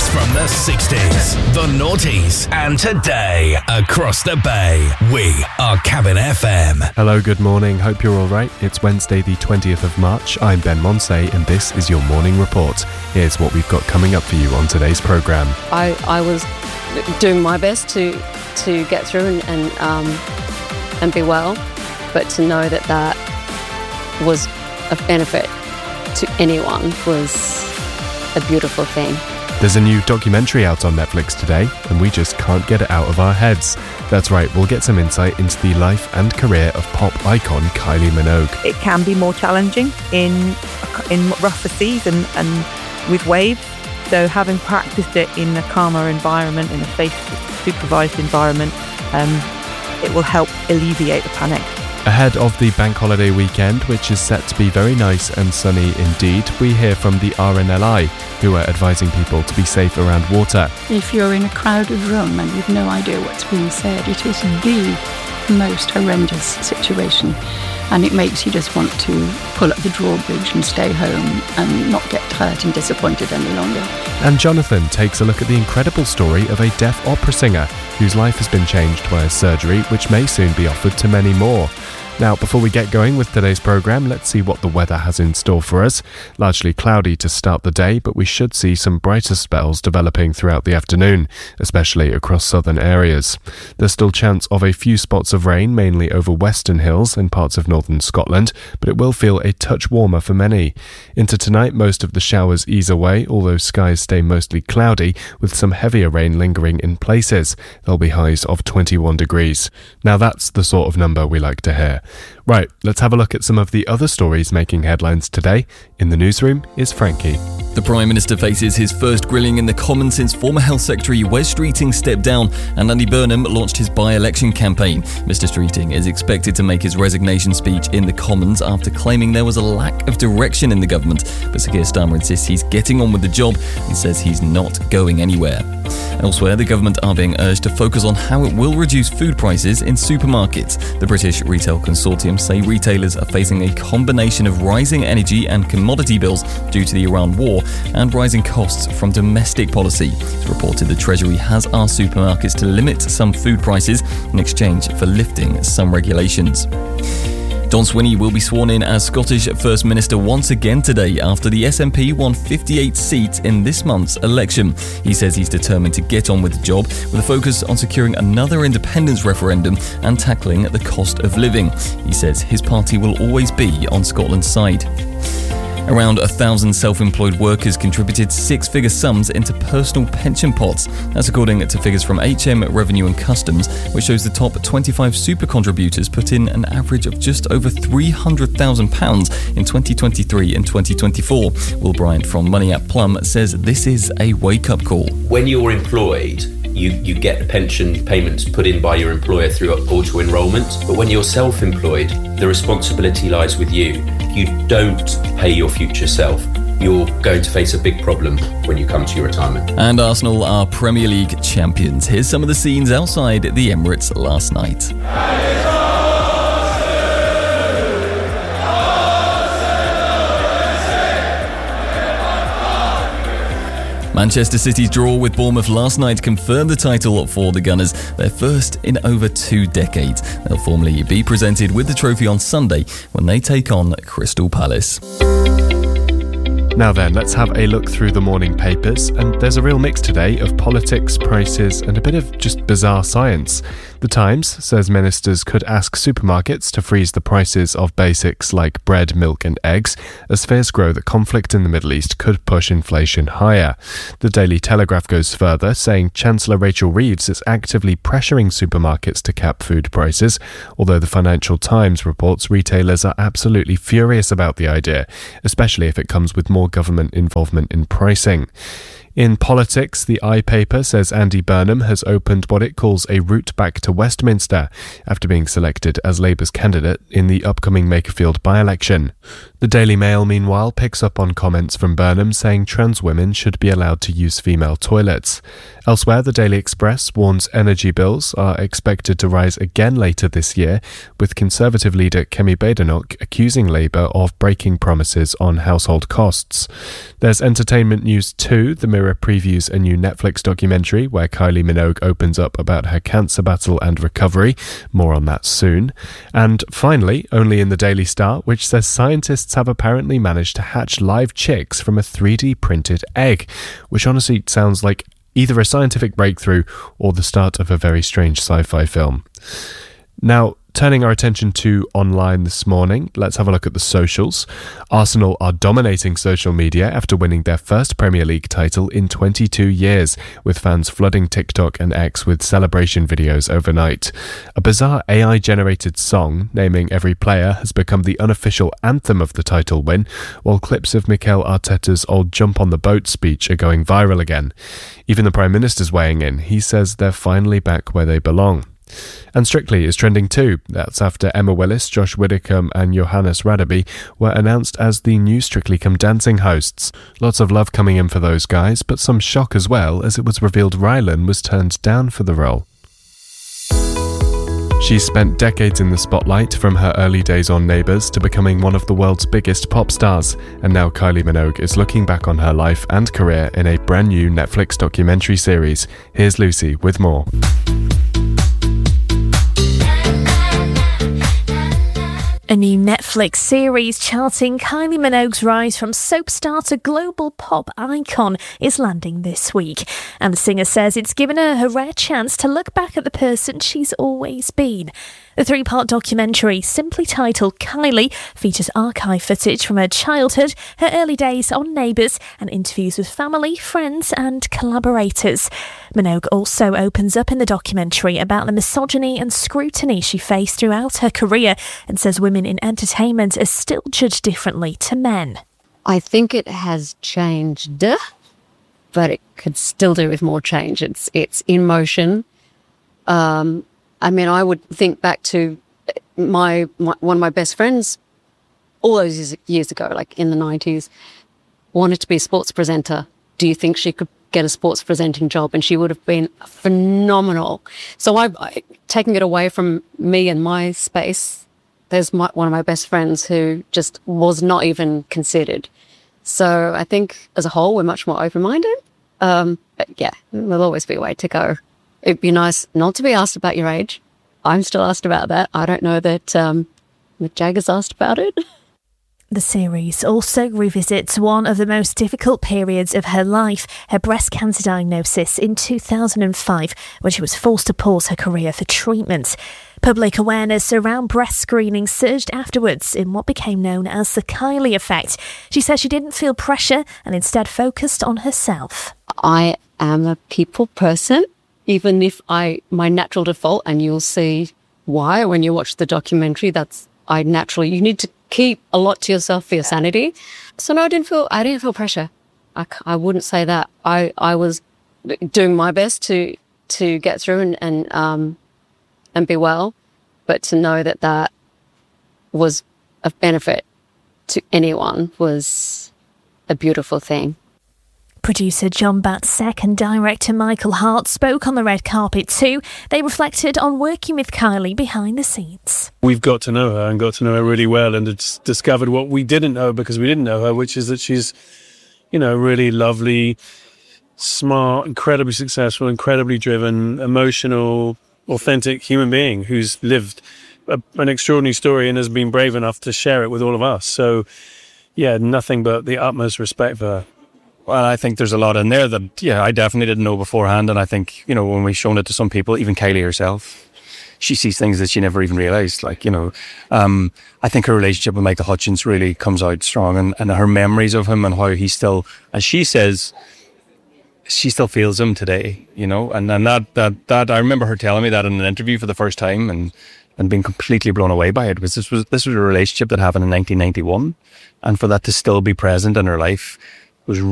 hits from the 60s, the noughties, and today across the bay. We are Cabin FM. Hello, good morning. Hope you're all right. It's Wednesday, the 20th of March. I'm Ben Monsey, and this is your morning report. Here's what we've got coming up for you on today's programme. I was doing my best to get through and be well, but to know that was of benefit to anyone was a beautiful thing. There's a new documentary out on Netflix today, and we just can't get it out of our heads. That's right, we'll get some insight into the life and career of pop icon Kylie Minogue. It can be more challenging in rougher seas and with waves. So having practiced it in a calmer environment, in a safe, supervised environment, it will help alleviate the panic. Ahead of the bank holiday weekend, which is set to be very nice and sunny indeed, we hear from the RNLI, who are advising people to be safe around water. If you're in a crowded room and you've no idea what's being said, it is the most horrendous situation, and it makes you just want to pull up the drawbridge and stay home and not get hurt and disappointed any longer. And Jonathan takes a look at the incredible story of a deaf opera singer whose life has been changed by a surgery which may soon be offered to many more. Now, before we get going with today's programme, let's see what the weather has in store for us. Largely cloudy to start the day, but we should see some brighter spells developing throughout the afternoon, especially across southern areas. There's still chance of a few spots of rain, mainly over western hills and parts of northern Scotland, but it will feel a touch warmer for many. Into tonight, most of the showers ease away, although skies stay mostly cloudy, with some heavier rain lingering in places. There'll be highs of 21 degrees. Now that's the sort of number we like to hear. Right, let's have a look at some of the other stories making headlines today. In the newsroom is Frankie. The Prime Minister faces his first grilling in the Commons since former Health Secretary Wes Streeting stepped down, and Andy Burnham launched his by-election campaign. Mr Streeting is expected to make his resignation speech in the Commons after claiming there was a lack of direction in the government. But Sir Keir Starmer insists he's getting on with the job and says he's not going anywhere. Elsewhere, the government are being urged to focus on how it will reduce food prices in supermarkets. The British Retail Consortium say retailers are facing a combination of rising energy and commodity bills due to the Iran war and rising costs from domestic policy. It's reported the Treasury has asked supermarkets to limit some food prices in exchange for lifting some regulations. Don Swinney will be sworn in as Scottish First Minister once again today after the SNP won 58 seats in this month's election. He says he's determined to get on with the job with a focus on securing another independence referendum and tackling the cost of living. He says his party will always be on Scotland's side. Around 1,000 self-employed workers contributed six-figure sums into personal pension pots. That's according to figures from HM Revenue and Customs, which shows the top 25 super contributors put in an average of just over £300,000 in 2023 and 2024. Will Bryant from Money at Plum says this is a wake-up call. When you're employed, you get the pension payments put in by your employer through auto enrolment. But when you're self-employed, the responsibility lies with you. You don't pay your future self. You're going to face a big problem when you come to your retirement. And Arsenal are Premier League champions. Here's some of the scenes outside the Emirates last night. Manchester City's draw with Bournemouth last night confirmed the title for the Gunners, their first in over 2 decades. They'll formally be presented with the trophy on Sunday when they take on Crystal Palace. Now then, let's have a look through the morning papers, and there's a real mix today of politics, prices, and a bit of just bizarre science. The Times says ministers could ask supermarkets to freeze the prices of basics like bread, milk and eggs, as fears grow that conflict in the Middle East could push inflation higher. The Daily Telegraph goes further, saying Chancellor Rachel Reeves is actively pressuring supermarkets to cap food prices, although the Financial Times reports retailers are absolutely furious about the idea, especially if it comes with more government involvement in pricing. In politics, the iPaper says Andy Burnham has opened what it calls a route back to Westminster after being selected as Labour's candidate in the upcoming Makerfield by-election. The Daily Mail, meanwhile, picks up on comments from Burnham saying trans women should be allowed to use female toilets. Elsewhere, the Daily Express warns energy bills are expected to rise again later this year, with Conservative leader Kemi Badenoch accusing Labour of breaking promises on household costs. There's entertainment news too. The Mirror Mirror previews a new Netflix documentary where Kylie Minogue opens up about her cancer battle and recovery. More on that soon. And finally, only in the Daily Star, which says scientists have apparently managed to hatch live chicks from a 3D printed egg, which honestly sounds like either a scientific breakthrough or the start of a very strange sci-fi film. Now, turning our attention to online this morning, let's have a look at the socials. Arsenal are dominating social media after winning their first Premier League title in 22 years, with fans flooding TikTok and X with celebration videos overnight. A bizarre AI-generated song naming every player has become the unofficial anthem of the title win, while clips of Mikel Arteta's old jump on the boat speech are going viral again. Even the Prime Minister's weighing in. He says they're finally back where they belong. And Strictly is trending too. That's after Emma Willis, Josh Widdicombe and Johannes Radaby were announced as the new Strictly Come Dancing hosts. Lots of love coming in for those guys, but some shock as well, as it was revealed Rylan was turned down for the role. She's spent decades in the spotlight, from her early days on Neighbours to becoming one of the world's biggest pop stars, and now Kylie Minogue is looking back on her life and career in a brand new Netflix documentary series. Here's Lucy with more. A new Netflix series charting Kylie Minogue's rise from soap star to global pop icon is landing this week. And the singer says it's given her a rare chance to look back at the person she's always been. The 3-part documentary, simply titled Kylie, features archive footage from her childhood, her early days on Neighbours, and interviews with family, friends and collaborators. Minogue also opens up in the documentary about the misogyny and scrutiny she faced throughout her career, and says women in entertainment are still judged differently to men. I think it has changed, but it could still do with more change. It's in motion. I would think back to one of my best friends all those years ago, like in the 90s, wanted to be a sports presenter. Do you think she could get a sports presenting job? And she would have been phenomenal. So I taking it away from me and my space, there's one of my best friends who just was not even considered. So I think as a whole, we're much more open-minded. But yeah, there'll always be a way to go. It'd be nice not to be asked about your age. I'm still asked about that. I don't know that Mick Jagger's asked about it. The series also revisits one of the most difficult periods of her life, her breast cancer diagnosis in 2005, when she was forced to pause her career for treatment. Public awareness around breast screening surged afterwards in what became known as the Kylie effect. She says she didn't feel pressure and instead focused on herself. I am a people person. Even if my natural default, and you'll see why when you watch the documentary, you need to keep a lot to yourself for your sanity. So no, I didn't feel pressure. I wouldn't say that. I was doing my best to get through and be well, but to know that was of benefit to anyone was a beautiful thing. Producer John Batsek and director Michael Hart spoke on the red carpet too. They reflected on working with Kylie behind the scenes. We've got to know her and got to know her really well, and discovered what we didn't know because we didn't know her, which is that she's, really lovely, smart, incredibly successful, incredibly driven, emotional, authentic human being who's lived an extraordinary story and has been brave enough to share it with all of us. So, yeah, nothing but the utmost respect for her. Well, I think there's a lot in there that, I definitely didn't know beforehand. And I think, when we've shown it to some people, even Kylie herself, she sees things that she never even realised. I think her relationship with Michael Hutchence really comes out strong, and her memories of him and how he still, as she says, she still feels him today, and that I remember her telling me that in an interview for the first time and being completely blown away by it. This was a relationship that happened in 1991, and for that to still be present in her life was